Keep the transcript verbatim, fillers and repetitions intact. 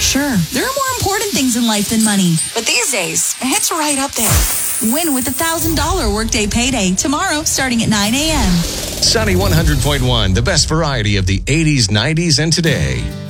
Sure, there are more important things in life than money. But these days, it's right up there. Win with a one thousand dollars Workday Payday tomorrow starting at nine a.m. Sunny one hundred point one, the best variety of the eighties, nineties, and today.